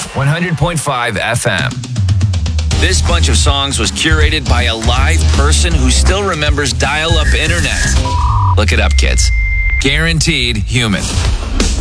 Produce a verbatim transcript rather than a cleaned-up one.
one hundred point five F M. This bunch of songs was curated by a live person who still remembers dial-up internet. Look it up, kids. Guaranteed human.